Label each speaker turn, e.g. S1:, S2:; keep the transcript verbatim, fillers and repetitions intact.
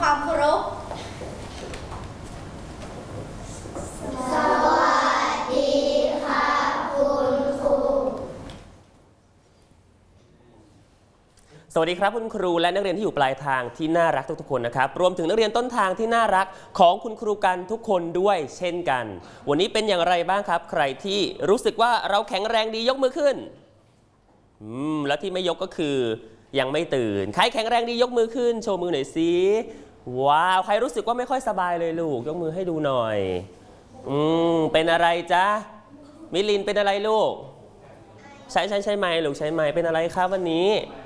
S1: ความเคารพสวัสดีค่ะคุณครู
S2: สวัสดีครับคุณครูและนักเรียนที่อยู่ปลายทางที่น่ารักทุกๆคนนะครับรวมถึงนักเรียนต้นทางที่น่ารักของคุณครูกันทุกคนด้วยเช่นกันวันนี้เป็นอย่างไรบ้างครับใครที่รู้สึกว่าเราแข็งแรงดียกมือขึ้นอืมแล้วที่ไม่ยกก็คือยังไม่ตื่นใครแข็งแรงดียกมือขึ้นโชว์มือหน่อยสิว้าวใครรู้สึกว่าไม่ค่อยสบายเลยลูกยกมือให้ดูหน่อยอืมเป็นอะไรจ๊ะมิลินเป็นอะไรลูกใช่ใช่ใช่ไหมลูกใช่ไหมเป็นอะไรครับวันนี้